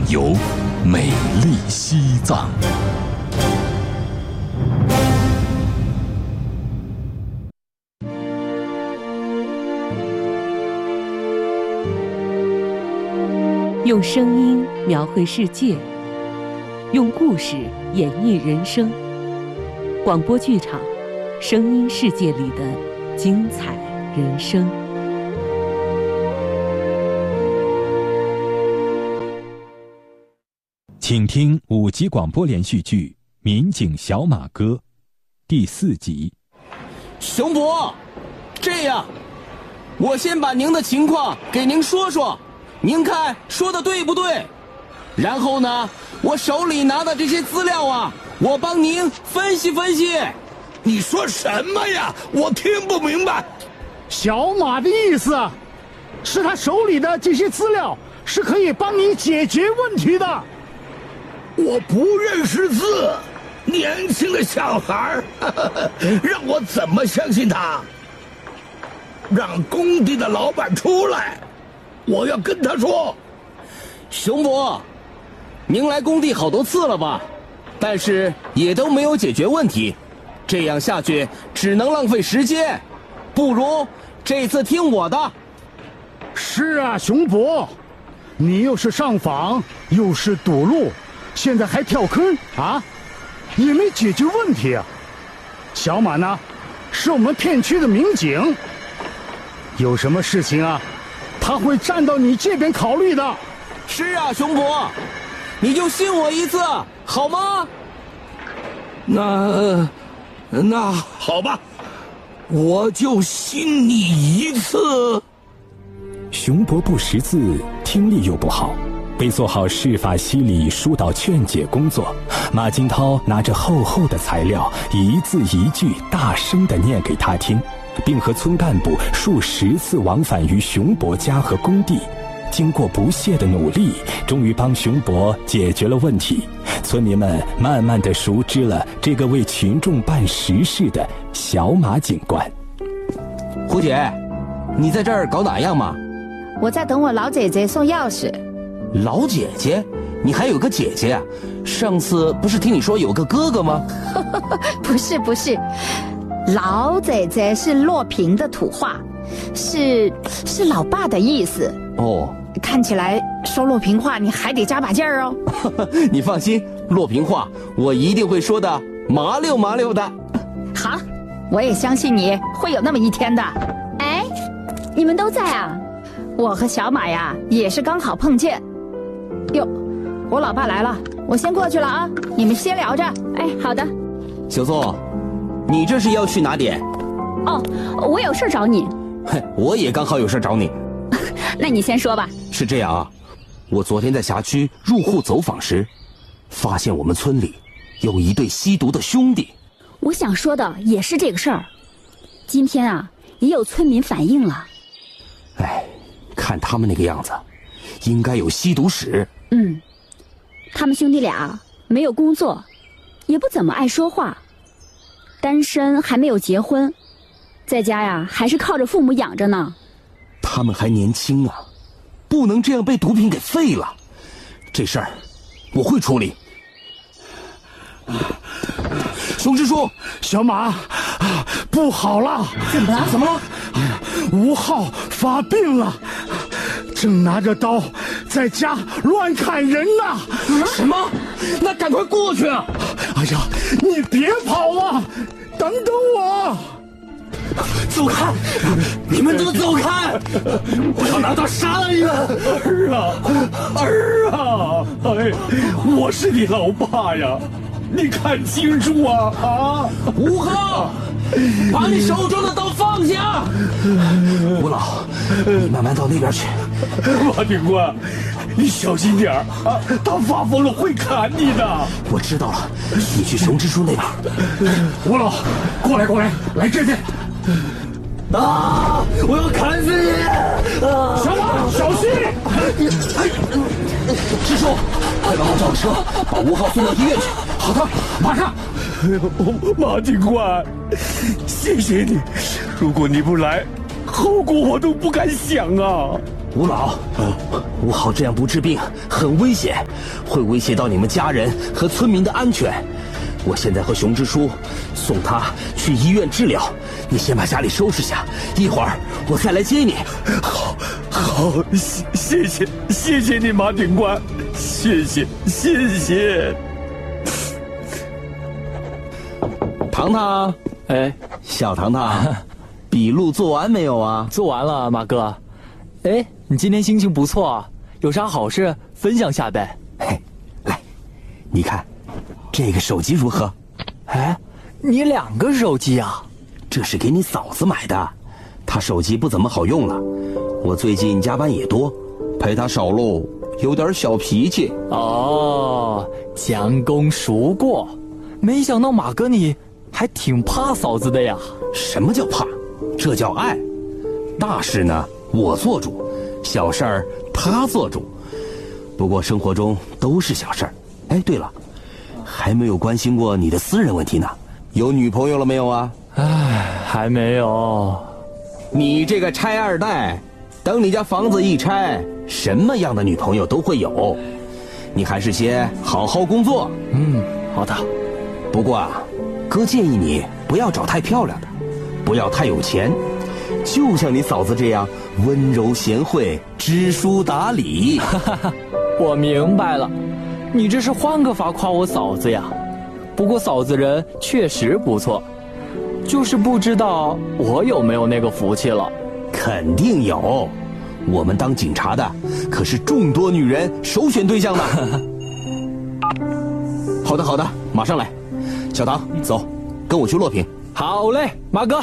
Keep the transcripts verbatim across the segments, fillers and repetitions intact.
游美丽西藏。 用声音描绘世界，用故事演绎人生。广播剧场，声音世界里的精彩人生。 请听五集广播连续剧《民警小马哥》第四集。 熊伯，这样，我先把您的情况给您说说，您看说的对不对？然后呢，我手里拿的这些资料啊，我帮您分析分析。 你说什么呀？我听不明白。 小马的意思是他手里的这些资料是可以帮你解决问题的。 我不认识字，年轻的小孩让我怎么相信他？让工地的老板出来，我要跟他说。 熊伯，您来工地好多次了吧？但是也都没有解决问题，这样下去只能浪费时间，不如这次听我的。 是啊，熊伯，你又是上访，又是堵路，现在还跳坑啊，也没解决问题啊。小马呢，是我们片区的民警，有什么事情啊，他会站到你这边考虑的。 是啊，熊伯，你就信我一次好吗？ 那那好吧，我就信你一次。 熊伯不识字，听力又不好，为做好事法析理疏导劝解工作，马金涛拿着厚厚的材料，一字一句大声地念给他听，并和村干部数十次往返于熊伯家和工地。经过不懈的努力，终于帮熊伯解决了问题。村民们慢慢地熟知了这个为群众办实事的小马警官。 胡姐，你在这儿搞哪样嘛？ 我在等我老姐姐送钥匙。 老姐姐？你还有个姐姐啊？上次不是听你说有个哥哥吗？ 不是不是，老姐姐是洛平的土话，是是老爸的意思。 哦， 看起来说洛平话你还得加把劲儿哦。 你放心，洛平话我一定会说的麻溜麻溜的。 好，我也相信你会有那么一天的。 哎，你们都在啊？ 我和小马呀也是刚好碰见。哟，我老爸来了，我先过去了啊，你们先聊着。 哎，好的。 小宋，你这是要去哪点？ 哦，我有事找你。 嘿，我也刚好有事找你。 那你先说吧。 是这样啊，我昨天在辖区入户走访时，发现我们村里有一对吸毒的兄弟。 我想说的也是这个事儿。今天啊，也有村民反映了。 哎，看他们那个样子，应该有吸毒史。 嗯，他们兄弟俩没有工作，也不怎么爱说话，单身还没有结婚，在家呀还是靠着父母养着呢。 他们还年轻啊，不能这样被毒品给废了。这事儿我会处理。熊支书， 小马，不好了！ 怎么了？怎么了？ 吴浩发病了，正拿着刀在家乱砍人呢。 什么？那赶快过去啊！ 哎呀，你别跑啊，等等我！ 走开！你们都走开！我要拿刀杀了你们！ 儿啊，儿啊！哎，我是你老爸呀，你看清楚啊！啊， 吴浩，把你手中的刀放下！吴老，你慢慢到那边去。 马警官，你小心点儿啊！他发疯了会砍你的。 我知道了，你去熊支书那边。 吴老，过来过来，来这边。 啊！我要砍死你！啊！ 小马，小心！ 支书，快帮我找车，把吴浩送到医院去。 好的，马上。马警官，谢谢你，如果你不来，后果我都不敢想啊。 吴老，吴好这样不治病很危险，会威胁到你们家人和村民的安全。我现在和熊支书送他去医院治疗，你先把家里收拾下，一会儿我再来接你。 好，好，谢谢谢谢谢你，马警官，谢谢谢谢。 糖糖， 哎， 小糖糖，笔录做完没有啊？ 做完了，马哥。哎，你今天心情不错啊，有啥好事分享下呗？ 嘿，来，你看，这个手机如何？ 哎，你两个手机啊？ 这是给你嫂子买的，她手机不怎么好用了。我最近加班也多，陪她少喽，有点小脾气。 哦，将功赎过，没想到马哥你还挺怕嫂子的呀。 什么叫怕？这叫爱。大事呢我做主，小事儿他做主。不过生活中都是小事儿。哎，对了，还没有关心过你的私人问题呢，有女朋友了没有啊？ 唉，还没有。 你这个拆二代，等你家房子一拆，什么样的女朋友都会有。你还是先好好工作。 嗯，好的。 不过啊，哥建议你不要找太漂亮的，不要太有钱，就像你嫂子这样温柔贤惠、知书达理。 我明白了，你这是换个法夸我嫂子呀。不过嫂子人确实不错，就是不知道我有没有那个福气了。 肯定有，我们当警察的可是众多女人首选对象呢。好的好的，马上来。小唐，走，跟我去洛平。 好嘞，马哥。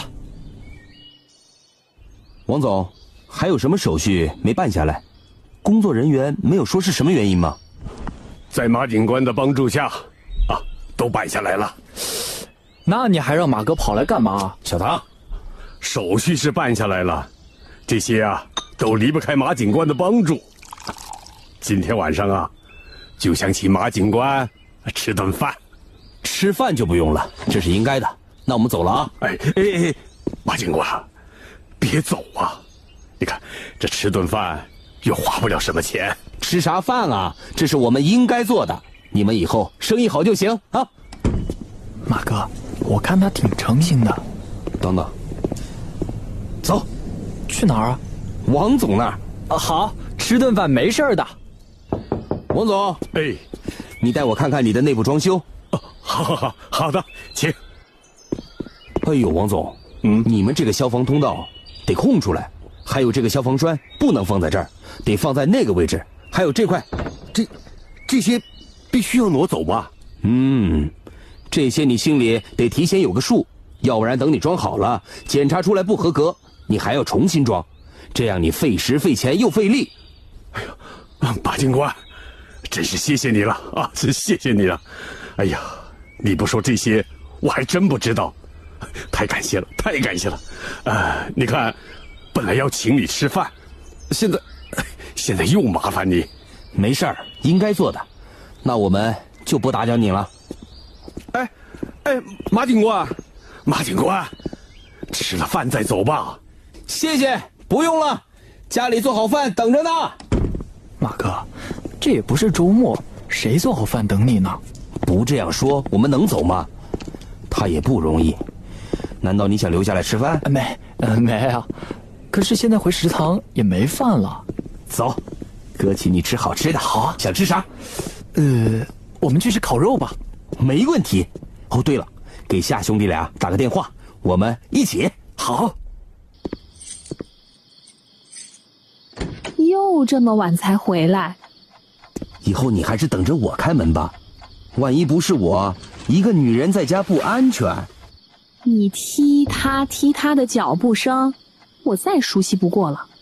王总，还有什么手续没办下来？工作人员没有说是什么原因吗？ 在马警官的帮助下，啊，都办下来了。 那你还让马哥跑来干嘛？ 小唐， 手续是办下来了，这些啊都离不开马警官的帮助。今天晚上啊，就想请马警官吃顿饭。 吃饭就不用了，这是应该的。那我们走了啊！ 哎哎哎，马警官，别走啊！你看这吃顿饭又花不了什么钱。 吃啥饭啊？这是我们应该做的。你们以后生意好就行啊。 马哥，我看他挺诚心的。 等等，走， 去哪儿啊？ 王总那儿。 啊，好，吃顿饭没事的。 王总， 哎， 你带我看看你的内部装修。 哦，好好好，好的，请。 哎呦，王总，嗯，你们这个消防通道得空出来，还有这个消防栓不能放在这儿，得放在那个位置，还有这块， 这，这些必须要挪走吧？ 嗯，这些你心里得提前有个数，要不然等你装好了，检查出来不合格，你还要重新装，这样你费时费钱又费力。 哎呀，马警官，真是谢谢你了啊！真谢谢你了。哎呀，你不说这些，我还真不知道。太感谢了，太感谢了。呃，你看，本来要请你吃饭，现在，现在又麻烦你。 没事儿，应该做的。那我们就不打搅你了。 哎，哎，马警官，马警官，吃了饭再走吧。 谢谢，不用了，家里做好饭等着呢。 马哥，这也不是周末，谁做好饭等你呢？ 不这样说，我们能走吗？他也不容易。难道你想留下来吃饭？ 没，呃，没啊。可是现在回食堂也没饭了。 走，哥请你吃好吃的。 好啊， 想吃啥？ 呃，我们去吃烤肉吧。 没问题。哦，对了，给夏兄弟俩打个电话，我们一起。 好。 又这么晚才回来？ 以后你还是等着我开门吧，万一不是我，一个女人在家不安全。 你踢他踢他的脚步声，我再熟悉不过了。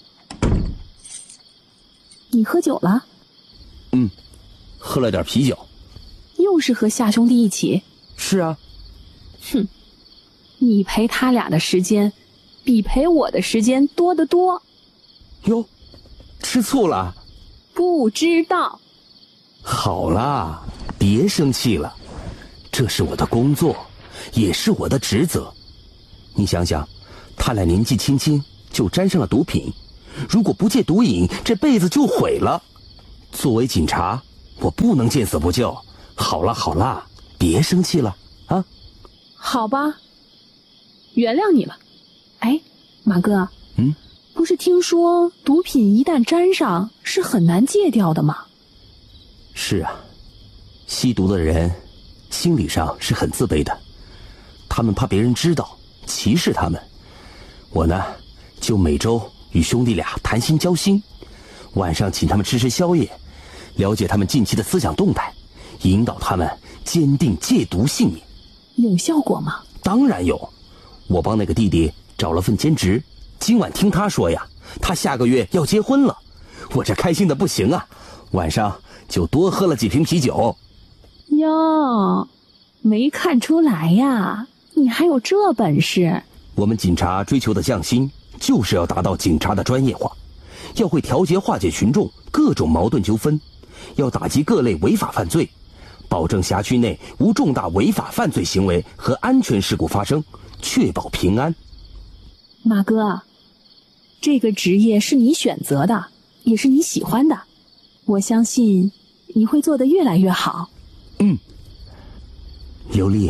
你喝酒了？ 嗯，喝了点啤酒。 又是和夏兄弟一起？ 是啊。 哼，你陪他俩的时间，比陪我的时间多得多。 哟，吃醋了？ 不知道。 好啦，别生气了，这是我的工作，也是我的职责。你想想，他俩年纪轻轻就沾上了毒品， 如果不戒毒瘾，这辈子就毁了。作为警察，我不能见死不救。好了好了，别生气了啊。 好吧，原谅你了。哎，马哥， 嗯， 不是听说毒品一旦沾上是很难戒掉的吗？ 是啊，吸毒的人心理上是很自卑的，他们怕别人知道，歧视他们。我呢，就每周与兄弟俩谈心交心，晚上请他们吃吃宵夜，了解他们近期的思想动态，引导他们坚定戒毒信念。 有效果吗？ 当然有，我帮那个弟弟找了份兼职，今晚听他说呀，他下个月要结婚了，我这开心的不行啊，晚上就多喝了几瓶啤酒。 哟，没看出来呀，你还有这本事。 我们警察追求的匠心，就是要达到警察的专业化，要会调节化解群众各种矛盾纠纷，要打击各类违法犯罪，保证辖区内无重大违法犯罪行为和安全事故发生，确保平安。 马哥，这个职业是你选择的，也是你喜欢的，我相信你会做得越来越好。 嗯，刘丽，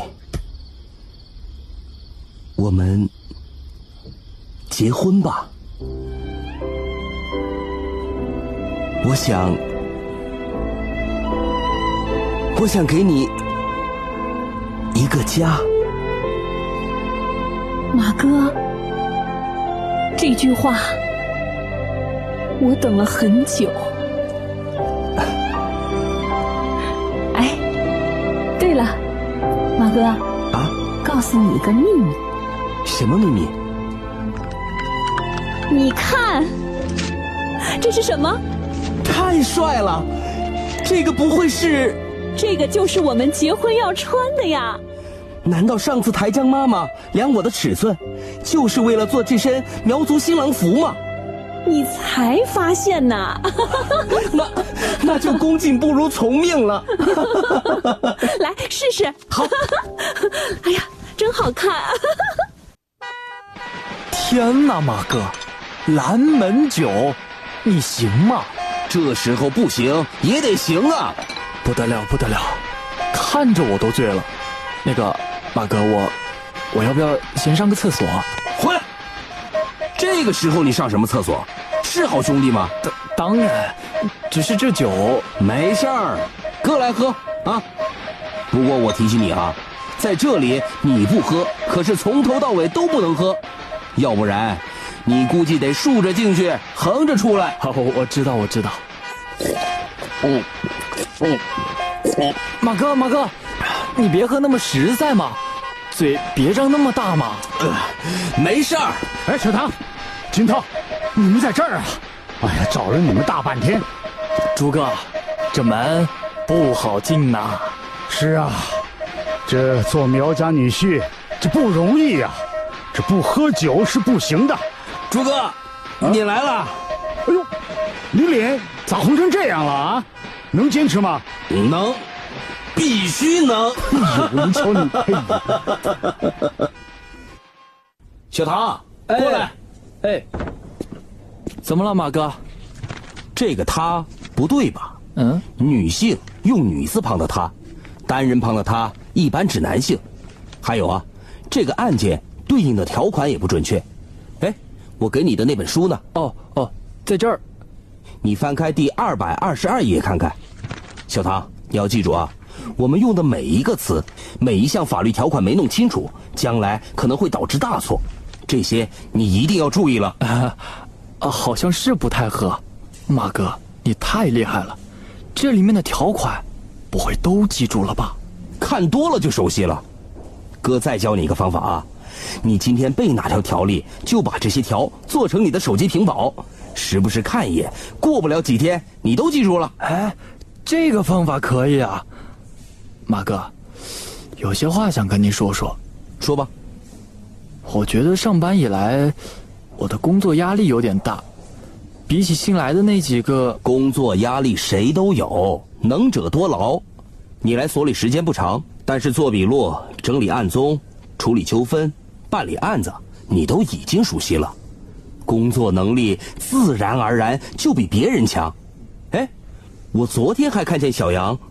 我们结婚吧。我想，我想给你一个家。 马哥，这句话我等了很久。哎，对了，马哥啊， 告诉你一个秘密。 什么秘密？ 你看，这是什么？ 太帅了！这个不会是…… 这个就是我们结婚要穿的呀。 难道上次台江妈妈量我的尺寸，就是为了做这身苗族新郎服吗？ 你才发现呐？ 那那就恭敬不如从命了。 来试试。 好。 哎呀，真好看。 天哪，马哥，蓝门酒，你行吗？ 这时候不行也得行啊！ 不得了，不得了，看着我都醉了。那个马哥，我我要不要先上个厕所？ 回来！这个时候你上什么厕所？是好兄弟吗？ 当当然，只是这酒没事儿，哥来喝啊。不过我提醒你啊，在这里你不喝，可是从头到尾都不能喝，要不然你估计得竖着进去，横着出来。 好，我知道，我知道。 嗯嗯嗯，马哥，马哥，你别喝那么实在嘛，嘴别张那么大嘛。 呃，没事儿。 哎，小唐，金涛，你们在这儿啊？哎呀，找了你们大半天。 朱哥，这门不好进呐。 是啊，这做苗家女婿这不容易呀、啊，这不喝酒是不行的。 朱哥，啊、你来了。 哎呦，你脸咋红成这样了啊？能坚持吗？ 能，必须能。 哎呦，你瞅你！哎小唐，过来。 哎，怎么了，马哥？ 这个他不对吧？ 嗯， 女性用女字旁的他，单人旁的他一般指男性。还有啊，这个案件对应的条款也不准确。哎，我给你的那本书呢？ 哦哦，在这儿。 你翻开第二百二十二页看看。小唐，你要记住啊，我们用的每一个词，每一项法律条款没弄清楚，将来可能会导致大错。这些你一定要注意了。 啊，啊好像是不太合。马哥，你太厉害了，这里面的条款不会都记住了吧？ 看多了就熟悉了。哥再教你一个方法啊，你今天背哪条条例，就把这些条做成你的手机屏保，时不时看一眼，过不了几天你都记住了。 哎，这个方法可以啊。马哥，有些话想跟你说说。 说吧。 我觉得上班以来，我的工作压力有点大，比起新来的那几个， 工作压力谁都有，能者多劳。你来所里时间不长，但是做笔录、整理案宗、处理纠纷、办理案子，你都已经熟悉了。 工作能力自然而然就比别人强。哎，我昨天还看见小杨